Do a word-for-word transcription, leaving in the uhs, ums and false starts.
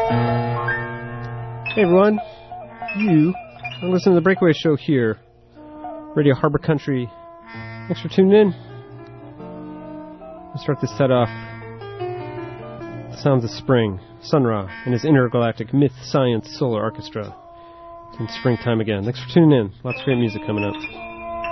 Hey everyone, you are listening to the Breakaway Show here, Radio Harbor Country. Thanks for tuning in. Let's start this set off. The sounds of spring, Sun Ra and his intergalactic myth science solar orchestra. It's springtime again. Thanks for tuning in. Lots of great music coming up.